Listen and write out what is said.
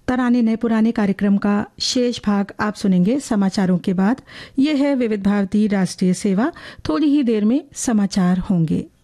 तराने नए पुराने कार्यक्रम का शेष भाग आप सुनेंगे समाचारों के बाद। यह है विविध भारती राष्ट्रीय सेवा। थोड़ी ही देर में समाचार होंगे।